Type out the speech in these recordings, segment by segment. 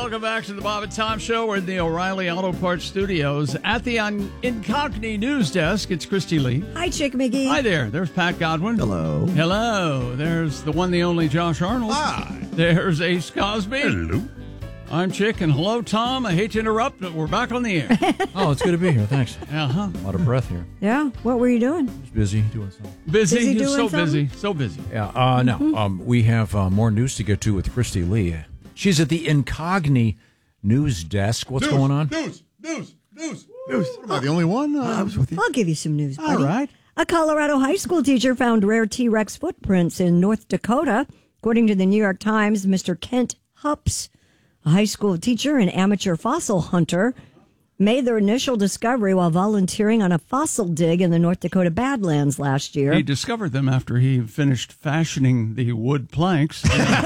welcome back to the Bob and Tom Show. We're in the O'Reilly Auto Parts Studios. At the Incognito News Desk, it's Christy Lee. Hi, Chick McGee. Hi there. There's Pat Godwin. Hello. Hello. There's the one, the only Josh Arnold. Hi. There's Ace Cosby. Hello. I'm Chick, and hello, Tom. I hate to interrupt, but we're back on the air. Oh, it's good to be here. Thanks. Uh-huh. A lot of breath here. Yeah, what were you doing? Just busy doing something. Busy. Busy doing So something? busy. So busy. Yeah. No. We have more news to get to with Christy Lee. She's at the Incognito News Desk. What's going on? News. Am I the only one? I was with you. I'll give you some news, buddy. All right. A Colorado high school teacher found rare T-Rex footprints in North Dakota. According to the New York Times, Mr. Kent Hups, a high school teacher and amateur fossil hunter, made their initial discovery while volunteering on a fossil dig in the North Dakota Badlands last year. He discovered them after he finished fashioning the wood planks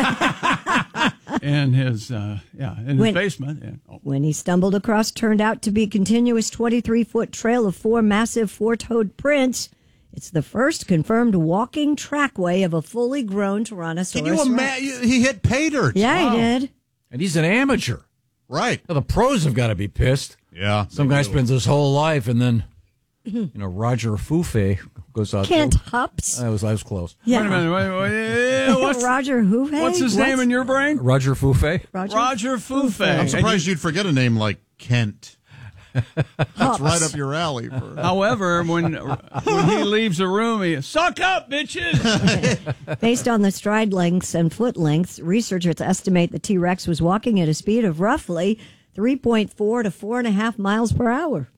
in his basement. And, When he stumbled across turned out to be a continuous 23-foot trail of four massive four-toed prints. It's the first confirmed walking trackway of a fully grown Tyrannosaurus Can you Rex. imagine? He hit pay dirt. Yeah, he did. And he's an amateur. Right. Now, the pros have got to be pissed. Yeah. Some guy spends his whole life, and then Roger Foufe goes out. Kent Hups. I was close. Yeah. Wait a minute. What's, Roger Houfe? what's his name in your brain? Roger Foufe. Roger Foufe. I'm surprised you'd forget a name like Kent. That's right up your alley. However, when he leaves a room, he suck up, bitches. Based on the stride lengths and foot lengths, researchers estimate the T-Rex was walking at a speed of roughly 3.4 to 4.5 miles per hour.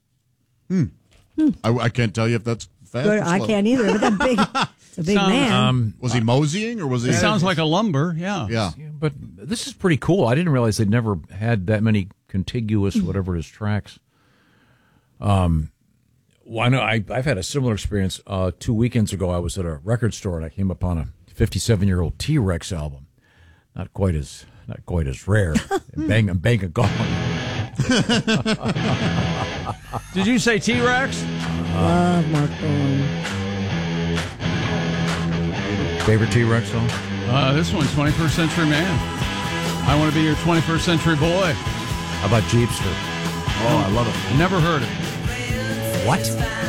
I can't tell you if that's fast or I slow. can't either, but it's a big man. Was he moseying or was he? It sounds like a lumber, yeah. Yeah. Yeah, but this is pretty cool. I didn't realize they'd never had that many contiguous, whatever it is, tracks. Well, I know I've had a similar experience. 2 weekends ago, I was at a record store and I came upon a 57-year-old T-Rex album. Not quite as rare. Bang a gong. Did you say T-Rex? Love Mark Boone. Favorite T-Rex song? This one's 21st Century Man. I want to be your 21st century boy. How about Jeepster? Oh, I love it. Never heard it. What?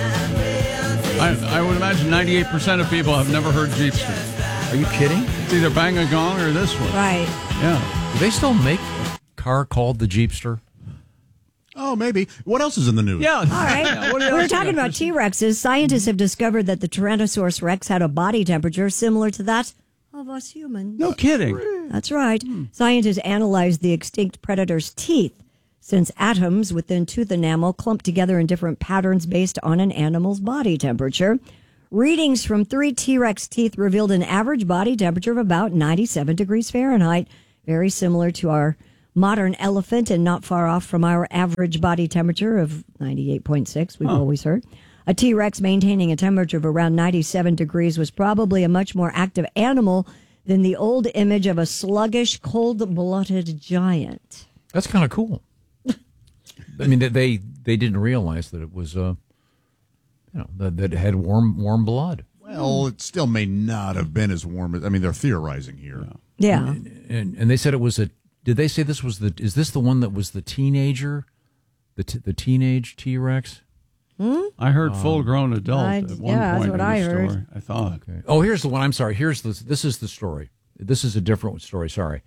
I would imagine 98% of people have never heard Jeepster. Are you kidding? It's either Bang a Gong or this one. Right. Yeah. Do they still make a car called the Jeepster? Oh, maybe. What else is in the news? Yeah. All right. Yeah, what else We're you talking got, about T-Rexes. Scientists have discovered that the Tyrannosaurus Rex had a body temperature similar to that of us humans. No kidding. That's right. Scientists analyzed the extinct predator's teeth, since atoms within tooth enamel clump together in different patterns based on an animal's body temperature. Readings from 3 T-Rex teeth revealed an average body temperature of about 97 degrees Fahrenheit, very similar to our modern elephant and not far off from our average body temperature of 98.6, we've always heard. A T-Rex maintaining a temperature of around 97 degrees was probably a much more active animal than the old image of a sluggish, cold-blooded giant. That's kind of cool. I mean, they didn't realize that it was, that it had warm blood. Well, it still may not have been as warm as. I mean, they're theorizing here. Yeah. And they said it was did they say this was is this the one that was the teenager? The teenage T-Rex? I heard full-grown adult at one yeah, that's point what in the I heard. story, I thought. Okay. Oh, here's the one. I'm sorry. This is the story. This is a different story. Sorry.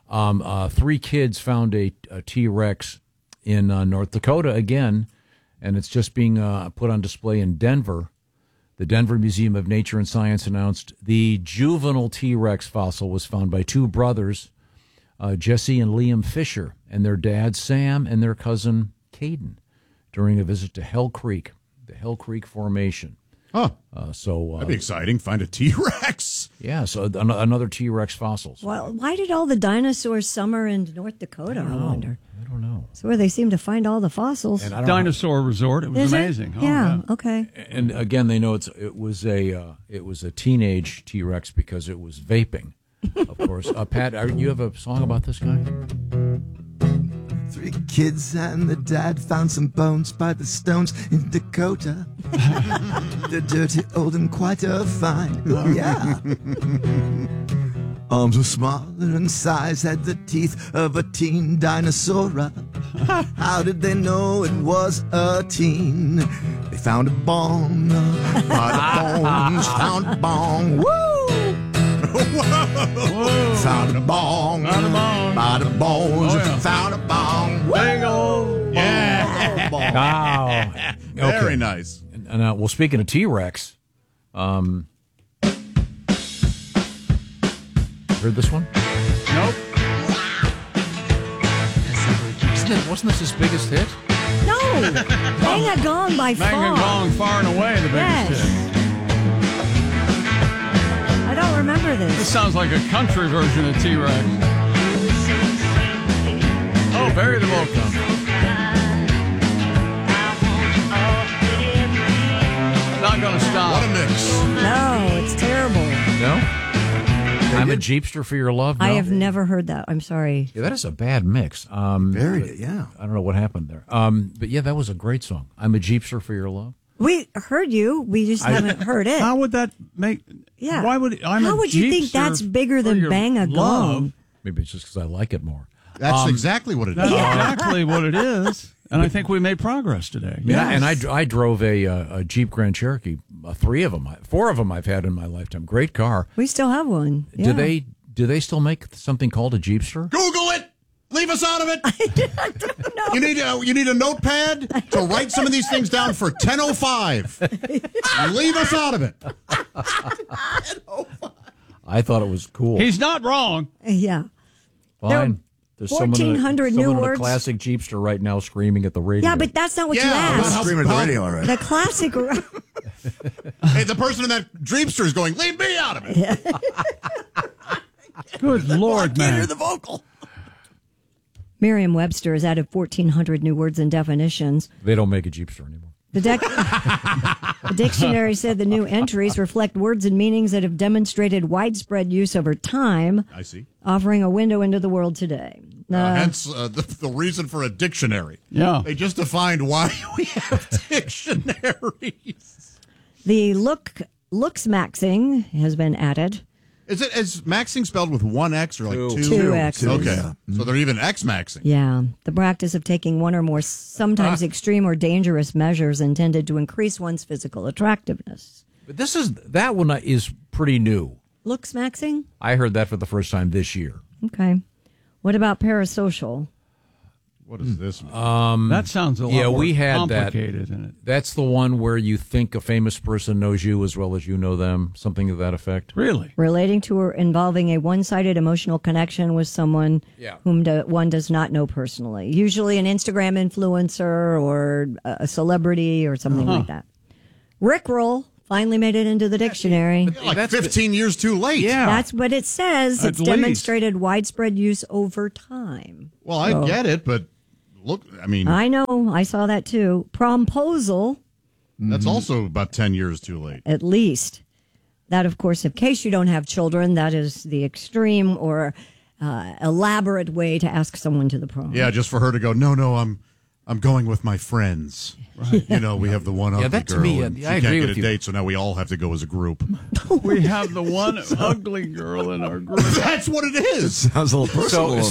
3 kids found a T-Rex in North Dakota again, and it's just being put on display in Denver. The Denver Museum of Nature and Science announced the juvenile T-Rex fossil was found by 2 brothers, Jesse and Liam Fisher, and their dad, Sam, and their cousin, Caden, during a visit to Hell Creek, the Hell Creek Formation. Huh. That'd be exciting. Find a T-Rex. Yeah, so another T-Rex fossil. Well, why did all the dinosaurs summer in North Dakota, I wonder? I don't know. It's where they seem to find all the fossils. And I don't Dinosaur Resort. It was Is it? amazing. Oh, Yeah, okay. And again, they know it was a teenage T-Rex because it was vaping, of course. Pat, you have a song about this guy? 3 kids and the dad found some bones by the stones in Dakota. They're dirty, old, and quite a find. Oh, yeah. Arms were smaller in size, had the teeth of a teen dinosaur. How did they know it was a teen? They found a bong, bada bones, found a bong. Woo! Found a bong, bada bones, found a bong. Big old Yeah. Oh, Very nice. And well, speaking of T-Rex, heard this one? Nope. Wasn't this his biggest hit? No, Bang a Gong by Bang far. and Gong, far and away the biggest Yes. hit. I don't remember This this. sounds like a country version of T-Rex. Oh, bury the vocal. Not going to stop. What a mix. No, it's terrible. No? I'm a Jeepster for your love? No? I have never heard that. I'm sorry. Yeah, that is a bad mix. Buried it, yeah. I don't know what happened there. But yeah, that was a great song. I'm a Jeepster for your love. We heard you. We just haven't heard it. How would that make? Yeah. Why would I'm How a would you think Jeepster that's bigger for than your Bang a love? Gong? Maybe it's just because I like it more. That's exactly what it That's is. exactly what it is. And I think we made progress today. Yeah, and I drove a Jeep Grand Cherokee. 4 of them I've had in my lifetime. Great car. We still have one. Yeah. Do they still make something called a Jeepster? Google it. Leave us out of it. I don't know. You need a notepad to write some of these things down for 10:05. Leave us out of it. I thought it was cool. He's not wrong. Yeah. Fine. There's 1,400 new someone in a words. classic Jeepster right now screaming at the radio. Yeah, but that's not what you Yeah, I'm asked. screaming at the radio already. The classic. Hey, the person in that Dreamster is going, leave me out of it. Good Lord, man. the vocal. Merriam-Webster has added 1,400 new words and definitions. They don't make a Jeepster anymore. The dictionary said the new entries reflect words and meanings that have demonstrated widespread use over time, I see. offering a window into the world today. Hence the reason for a dictionary. Yeah. They just defined why we have dictionaries. The looks maxing has been added. Is maxing spelled with one X or like two? Two X's. Okay. Yeah. So they're even X maxing. Yeah, the practice of taking one or more sometimes extreme or dangerous measures intended to increase one's physical attractiveness. But that one is pretty new. Looks maxing? I heard that for the first time this year. Okay. What about parasocial? What does this mean? That sounds a lot Yeah, more we had that. complicated in it. That's the one where you think a famous person knows you as well as you know them, something to that effect. Really? Relating to or involving a one-sided emotional connection with someone whom one does not know personally. Usually an Instagram influencer or a celebrity or something like that. Rickroll finally made it into the dictionary. Like 15 years too late. Yeah. That's what it says. At It's least. demonstrated widespread use over time. Well, I get it, but look, I mean, I know. I saw that too. Promposal, that's also about 10 years too late. at least. That, of course, in case you don't have children, that is the extreme or elaborate way to ask someone to the prom. Yeah, just for her to go, no, I'm going with my friends. Right. You know, we have the one ugly that to girl, me, and I she agree can't get with a you. date, so now we all have to go as a group. We have the one ugly girl in our group. That's what it is. Sounds a little personal.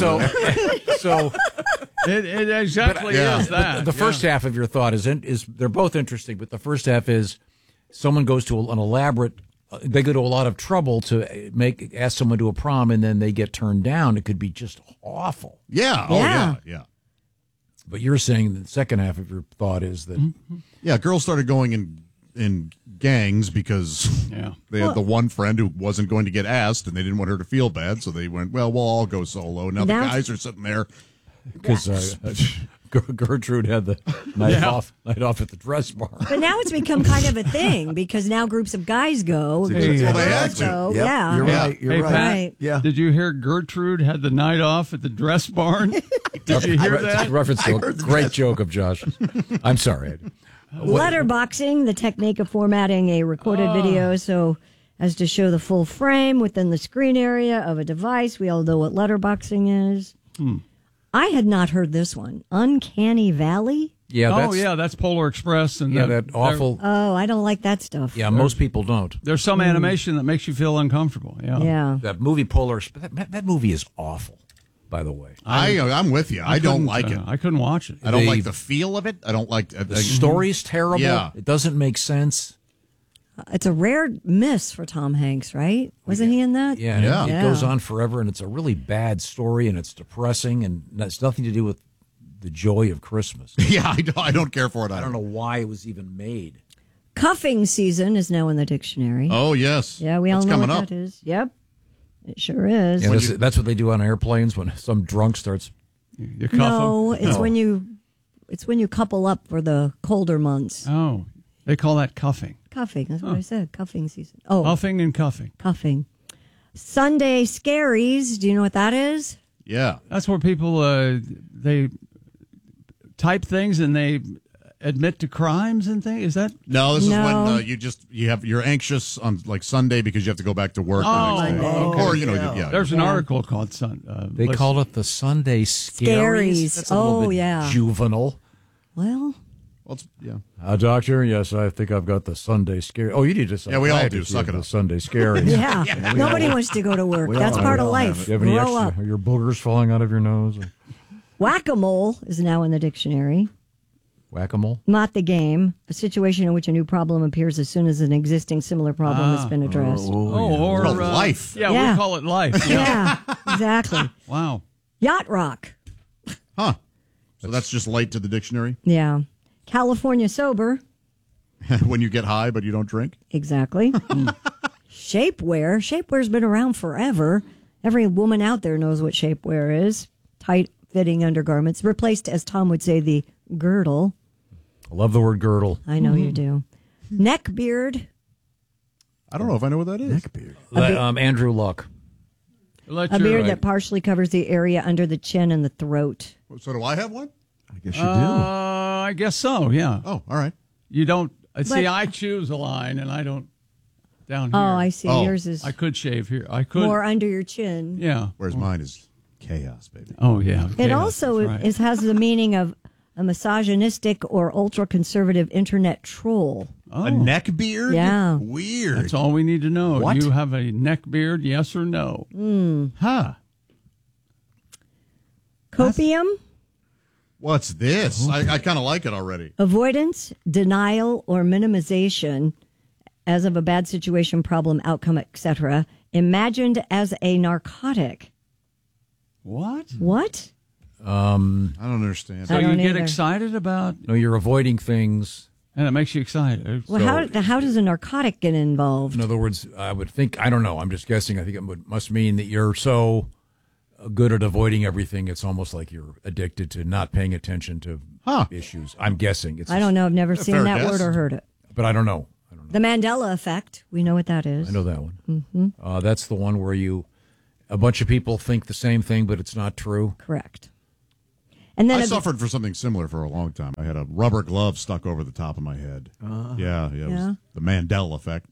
So It exactly Yeah. is that. the first half of your thought is they're both interesting, but the first half is someone goes to an elaborate. They go to a lot of trouble to ask someone to a prom, and then they get turned down. It could be just awful. Yeah. Oh, Yeah. yeah. But you're saying the second half of your thought is that Yeah, girls started going in gangs because they had the one friend who wasn't going to get asked, and they didn't want her to feel bad, so they went, well, we'll all go solo. Now the Now- guys are sitting there. because Gertrude had the night off at the dress bar. But now it's become kind of a thing because now groups of guys go. Hey, groups of well, they girls had to. go. Yep, Yeah. you're right. You're Hey, right. Pat, Right. Yeah. did you hear Gertrude had the night off at the dress barn? Did you hear that? Reference to a great joke of Josh. I'm sorry. Letterboxing, the technique of formatting a recorded video so as to show the full frame within the screen area of a device. We all know what letterboxing is. I had not heard this one. Uncanny Valley? Yeah, that's Polar Express. And that awful. Oh, I don't like that stuff. Yeah, most people don't. There's some animation that makes you feel uncomfortable. Yeah. That movie Polar Express, that movie is awful, by the way. I'm with you. I don't like it. I couldn't watch it. I don't like the feel of it. I don't like the story's terrible. Yeah. It doesn't make sense. It's a rare miss for Tom Hanks, right? Wasn't he in that? Yeah, and it goes on forever, and it's a really bad story, and it's depressing, and it's nothing to do with the joy of Christmas. Yeah, I don't care for it. I don't know why it was even made. Cuffing season is now in the dictionary. Oh, yes. Yeah, we all know what coming up. that is. Yep, it sure is. Yeah, that's what they do on airplanes when some drunk starts. You cuff No, them? it's when you couple up for the colder months. Oh, they call that cuffing. Cuffing, that's what I said. Cuffing season. Oh, Cuffing and cuffing. cuffing. Sunday scaries. Do you know what that is? Yeah. That's where people they type things and they admit to crimes and things. Is that? No, this No. is when you're anxious on like Sunday because you have to go back to work. Oh, the next day. Monday. Or There's an article called They call it the Sunday scaries. Scaries. That's a little bit yeah. juvenile. Well, Doctor, yes, I think I've got the Sunday scary. Oh, you need to. Yeah, we all do. Suck it the up. Sunday scary. yeah. Nobody wants to go to work. That's part of life. Do you have any Grow extra? up. Are your boogers falling out of your nose? Whack-a-mole is now in the dictionary. Whack-a-mole? Not the game. A situation in which a new problem appears as soon as an existing similar problem has been addressed. or life. Yeah, Yeah. we call it life. Yeah, exactly. Wow. Yacht rock. Huh. So that's just late to the dictionary? Yeah. California sober. When you get high but you don't drink? Exactly. Shapewear. Shapewear's been around forever. Every woman out there knows what shapewear is. Tight-fitting undergarments. Replaced, as Tom would say, the girdle. I love the word girdle. I know you do. Neck beard. I don't know if I know what that is. Neckbeard. Andrew Luck. A beard that partially covers the area under the chin and the throat. So do I have one? I guess you do. I guess so, yeah. Oh, all right. You don't. See, I choose a line and I don't down here. Oh, I see. Oh. Yours is I could shave here. I could. more under your chin. Yeah. Whereas mine is chaos, baby. Oh, yeah. It Yeah, also that's right. has the meaning of a misogynistic or ultra-conservative internet troll. A neck beard? Yeah. Weird. That's all we need to know. What? You have a neck beard, yes or no? Huh. Copium, What's this? I kind of like it already. avoidance, denial, or minimization as of a bad situation, problem, outcome, etc., imagined as a narcotic. What? What? I don't understand. So I you don't get either. excited about, No, you're avoiding things. and it makes you excited. Well, how does a narcotic get involved? In other words, I would think, I don't know, I'm just guessing. I think it must mean that you're so good at avoiding everything, it's almost like you're addicted to not paying attention to issues. I'm guessing. It's I don't know. I've never seen fair that guess. word or heard it. But I don't know. The Mandela effect. We know what that is. I know that one. Mm-hmm. That's the one where a bunch of people think the same thing, but it's not true. Correct. And then I suffered for something similar for a long time. I had a rubber glove stuck over the top of my head. Yeah. It was the Mandela effect.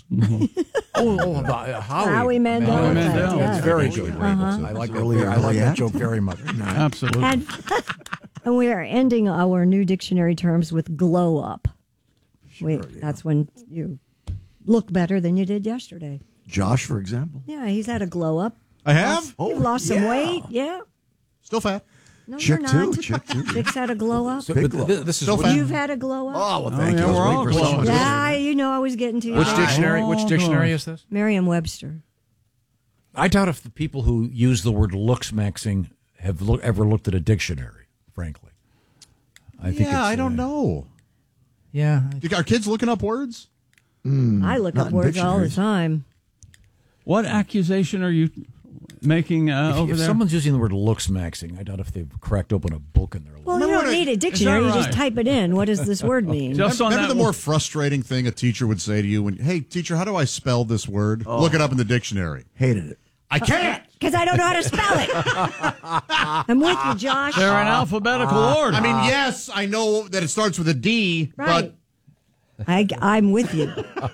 Howie Mandela effect. Mandela. Yeah. It's very good. I like that joke very much. Absolutely. And we are ending our new dictionary terms with glow up. That's when you look better than you did yesterday. Josh, for example. Yeah, he's had a glow up. I have? You've lost some weight. Yeah. Still fat. No, Chick you're too. not. Chick too. Chick's had a glow up. So, Big but glow. this is Still fat. You've had a glow up. Oh, well, thank yeah, you. we're all glowing. Yeah, you know I was getting to you. Which there. dictionary? Which dictionary is this? Merriam-Webster. I doubt if the people who use the word looks maxing have ever looked at a dictionary. Frankly, I think. I don't know. Yeah, Are kids looking up words? I look not up in words all the dictionaries. time. What accusation are you making over if there? someone's using the word looks maxing, I doubt if they've cracked open a book in their life. Well, you don't need a dictionary. You just right? type it in. What does this word mean? Just on Remember that the more frustrating thing a teacher would say to you when, hey, teacher, how do I spell this word? Look it up in the dictionary. Hated it. I can't. Because I don't know how to spell it. I'm with you, Josh. They're in alphabetical order. I mean, yes, I know that it starts with a D, Right. I'm with you.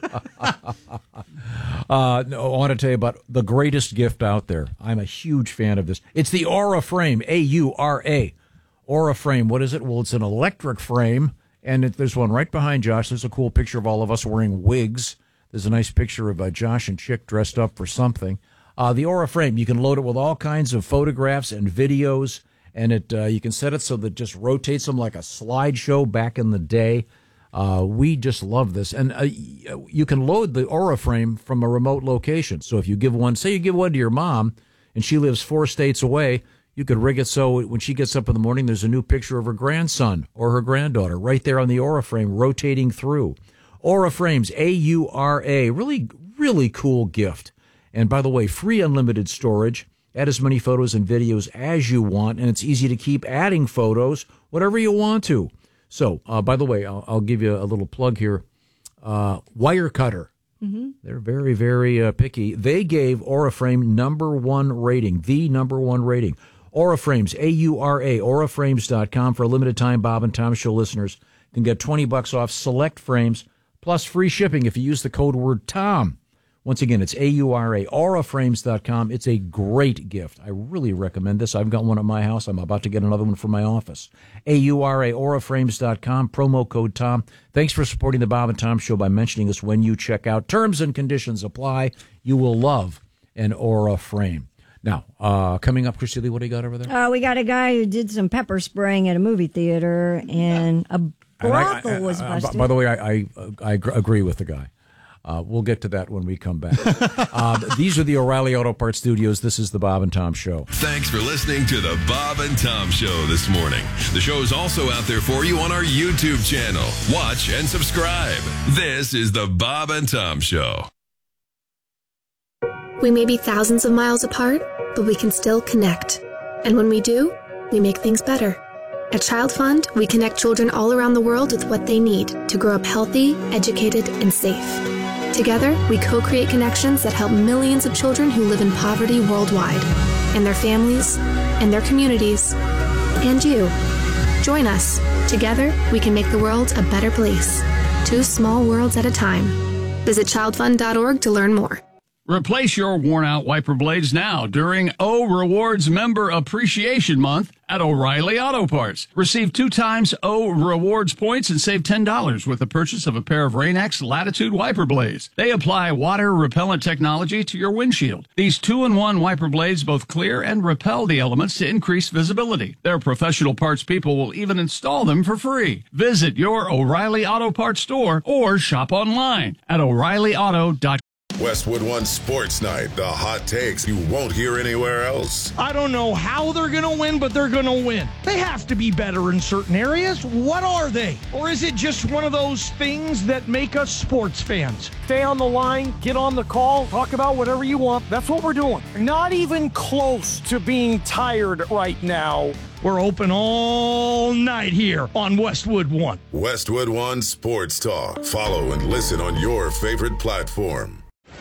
No, I want to tell you about the greatest gift out there. I'm a huge fan of this. It's the Aura Frame, A-U-R-A. Aura Frame, what is it? Well, it's an electric frame, and there's one right behind Josh. There's a cool picture of all of us wearing wigs. There's a nice picture of Josh and Chick dressed up for something. The Aura Frame, you can load it with all kinds of photographs and videos, and you can set it so that it just rotates them like a slideshow back in the day. We just love this. And you can load the Aura Frame from a remote location. So if you give one, say you give one to your mom, and she lives 4 states away, you could rig it so when she gets up in the morning, there's a new picture of her grandson or her granddaughter right there on the Aura Frame rotating through. Aura Frames, A-U-R-A, really, really cool gift. And by the way, free unlimited storage. Add as many photos and videos as you want, and it's easy to keep adding photos, whatever you want to. So, by the way, I'll give you a little plug here. Wirecutter. Mm-hmm. They're very, very picky. They gave Aura Frame #1 rating, the #1 rating. Aura Frames, A-U-R-A, auraframes.com. For a limited time, Bob and Tom Show listeners can get $20 off select frames, plus free shipping if you use the code word TOM. Once again, it's A-U-R-A, auraframes.com. It's a great gift. I really recommend this. I've got one at my house. I'm about to get another one for my office. A-U-R-A, auraframes.com, promo code TOM. Thanks for supporting the Bob and Tom Show by mentioning us when you check out. Terms and conditions apply. You will love an Aura Frame. Now, coming up, Christy Lee, what do you got over there? We got a guy who did some pepper spraying at a movie theater, and a brothel was busted. By the way, I agree with the guy. We'll get to that when we come back. These are the O'Reilly Auto Parts Studios. This is the Bob and Tom Show. Thanks for listening to the Bob and Tom Show this morning. The show is also out there for you on our YouTube channel. Watch and subscribe. This is the Bob and Tom Show. We may be thousands of miles apart, but we can still connect. And when we do, we make things better. At Child Fund, we connect children all around the world with what they need to grow up healthy, educated, and safe. Together, we co-create connections that help millions of children who live in poverty worldwide, and their families, and their communities, and you. Join us. Together, we can make the world a better place. 2 small worlds at a time. Visit childfund.org to learn more. Replace your worn-out wiper blades now during O Rewards Member Appreciation Month at O'Reilly Auto Parts. Receive 2 times O Rewards points and save $10 with the purchase of a pair of Rain-X Latitude wiper blades. They apply water-repellent technology to your windshield. These 2-in-1 wiper blades both clear and repel the elements to increase visibility. Their professional parts people will even install them for free. Visit your O'Reilly Auto Parts store or shop online at O'ReillyAuto.com. Westwood One Sports Night, the hot takes you won't hear anywhere else. I don't know how they're going to win, but they're going to win. They have to be better in certain areas. What are they? Or is it just one of those things that make us sports fans? Stay on the line, get on the call, talk about whatever you want. That's what we're doing. Not even close to being tired right now. We're open all night here on Westwood One. Westwood One Sports Talk. Follow and listen on your favorite platform.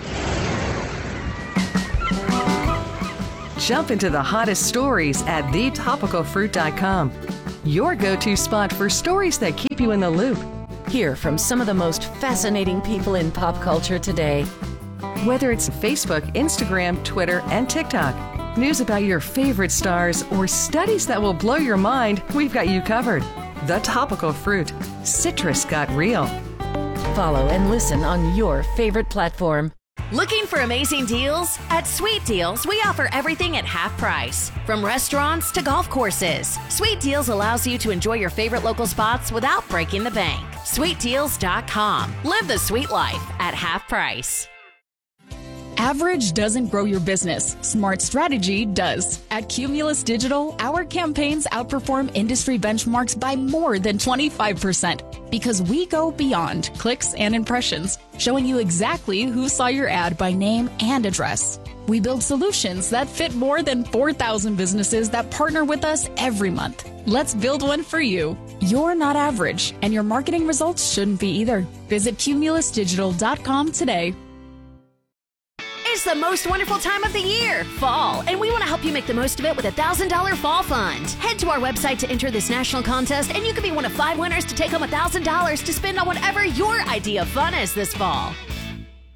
Jump into the hottest stories at thetopicalfruit.com. Your go-to spot for stories that keep you in the loop. Hear from some of the most fascinating people in pop culture today. Whether it's Facebook, Instagram, Twitter, and TikTok, news about your favorite stars, or studies that will blow your mind, we've got you covered. The Topical Fruit. Citrus got real. Follow and listen on your favorite platform. Looking for amazing deals? At Sweet Deals, we offer everything at half price. From restaurants to golf courses, Sweet Deals allows you to enjoy your favorite local spots without breaking the bank. SweetDeals.com. Live the sweet life at half price. Average doesn't grow your business. Smart strategy does. At Cumulus Digital, our campaigns outperform industry benchmarks by more than 25% because we go beyond clicks and impressions, showing you exactly who saw your ad by name and address. We build solutions that fit more than 4,000 businesses that partner with us every month. Let's build one for you. You're not average, and your marketing results shouldn't be either. Visit cumulusdigital.com today. It's the most wonderful time of the year, fall, and we want to help you make the most of it with a $1,000 fall fund. Head to our website to enter this national contest, and you could be one of 5 winners to take home $1,000 to spend on whatever your idea of fun is this fall.